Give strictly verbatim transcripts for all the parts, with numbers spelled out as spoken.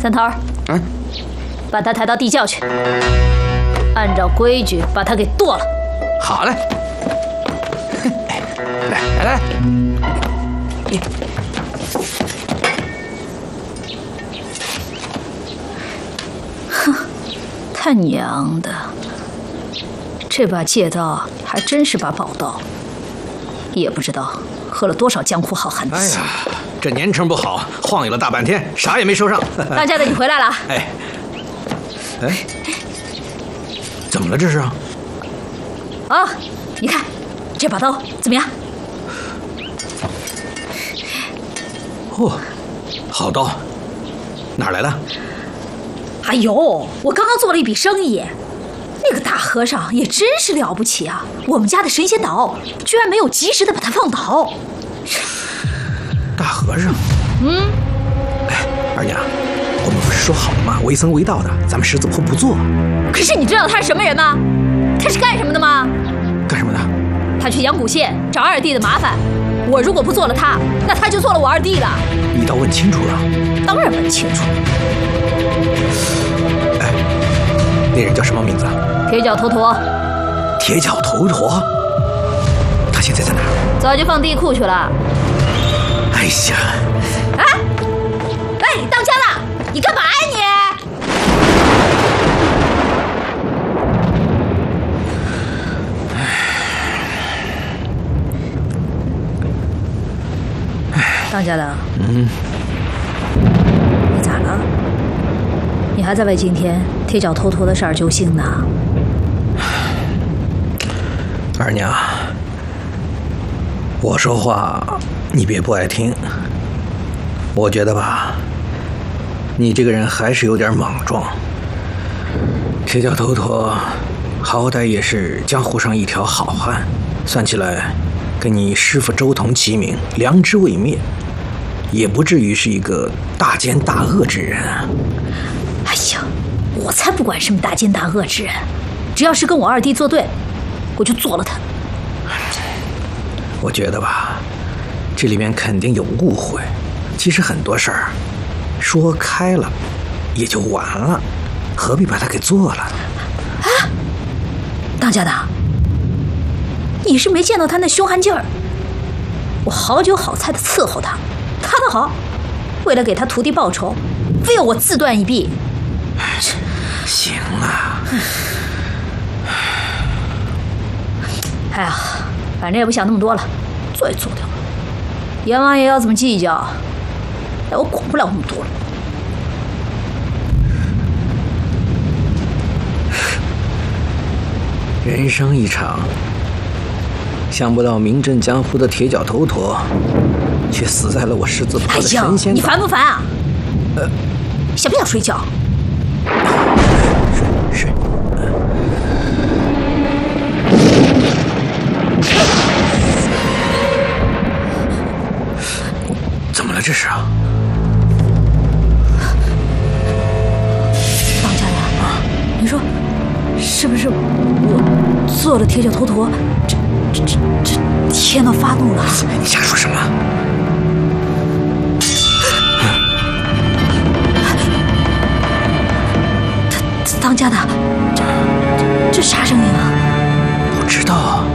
三头，嗯，把他抬到地窖去，按照规矩把他给剁了。 好嘞，来来来， 哼，他娘的，这把戒刀还真是把宝刀，也不知道喝了多少江湖好汉的血。 哎呀，这年成不好，晃悠了大半天，啥也没收上。 当家的，你回来了。 哎，哎，怎么了这是？啊， 你看这把刀怎么样？ 哦，好刀，哪儿来的？ 哎呦，我刚刚做了一笔生意，那个大和尚也真是了不起啊！我们家的神仙岛居然没有及时的把它放倒。 大和尚？ 嗯。 哎，二娘，我们不是说好了吗？为僧为道的，咱们狮子坡不做。 可是你知道他是什么人吗？他是干什么的吗？ 干什么的？ 他去阳谷县找二弟的麻烦。我如果不做了他，那他就做了我二弟了。 你倒问清楚了。 当然问清楚。 哎，那人叫什么名字？ 铁脚头陀。 铁脚头陀？他现在在哪儿？ 早就放地库去了。 哎呀！ 啊！哎，当家的，你干嘛呀你？当家的， 嗯， 你咋了？你还在为今天铁脚头陀的事儿揪心呢？ 二娘，我说话你别不爱听。我觉得吧，你这个人还是有点莽撞。铁脚头陀好歹也是江湖上一条好汉，算起来跟你师父周同齐名，良知未灭，也不至于是一个大奸大恶之人。 哎呀，我才不管什么大奸大恶之人，只要是跟我二弟作对，我就做了他。 我觉得吧，这里面肯定有误会。其实很多事儿说开了也就完了，何必把它给做了？ 啊，当家的，你是没见到他那凶悍劲儿。我好酒好菜的伺候他，他倒好，为了给他徒弟报仇，非要我自断一臂。 行了， 哎呀，反正也不想那么多了，做也做掉了。阎王爷要怎么计较，哎，我管不了那么多了。 人生一场，想不到名震江湖的铁脚头陀，却死在了我狮子坡的神仙岛。 哎呀，你烦不烦啊？ 呃， 想不想睡觉？ 睡睡。怎么了这是啊？ 当家的啊，你说是不是我做了铁脚头陀，这这这这天都发怒了？ 你瞎说什么？ 他当家的，这这这啥声音啊？ 不知道。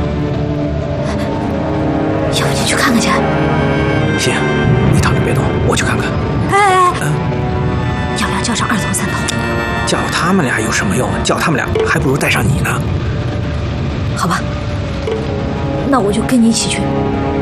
要不你去看看去？ 行，你躺着别动，我去看看。 哎哎哎， 嗯， 要不要叫上二头三头？ 叫他们俩有什么用？叫他们俩还不如带上你呢。 好吧，那我就跟你一起去。